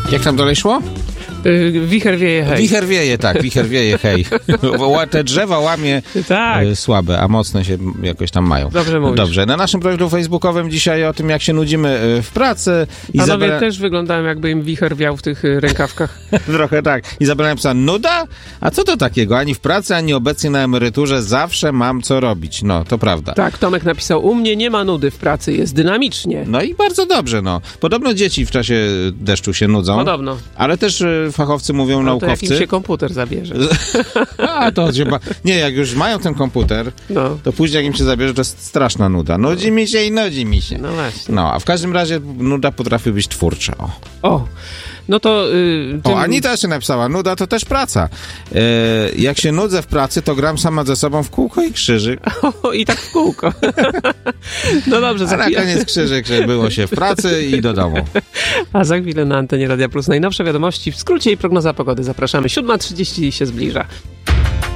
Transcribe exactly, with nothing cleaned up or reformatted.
Jak tam dalej szło? Yy, wicher wieje, hej. Wicher wieje, tak, wicher wieje, hej. Te drzewa łamie tak. y, słabe, a mocne się jakoś tam mają. Dobrze mówisz. Dobrze, na naszym profilu facebookowym dzisiaj o tym, jak się nudzimy y, w pracy. Panowie Izabela... też wyglądają, jakby im wicher wiał w tych y, rękawkach. Trochę tak. Izabela napisała, nuda? A co to takiego? Ani w pracy, ani obecnie na emeryturze zawsze mam co robić. No, to prawda. Tak, Tomek napisał, u mnie nie ma nudy w pracy, jest dynamicznie. No i bardzo dobrze, no. Podobno dzieci w czasie deszczu się nudzą. Podobno. Ale też y, fachowcy mówią, No naukowcy... to jak im się komputer zabierze. A, to się ba... Nie, jak już mają ten komputer, No. to później jak im się zabierze, to jest straszna nuda. Nudzi mi się i nudzi mi się. No właśnie. No, a w każdym razie nuda potrafi być twórcza. O, O, no to... Yy, tym... o Anita jeszcze napisała, nuda to też praca. E, jak się nudzę w pracy, to gram sama ze sobą w kółko i krzyżyk. O, i tak w kółko. No dobrze, A za na chwilę... koniec krzyżyk, że było się w pracy i do domu. A za chwilę na antenie Radia Plus najnowsze wiadomości, w skrócie i prognoza pogody. Zapraszamy. siódma trzydzieści się zbliża.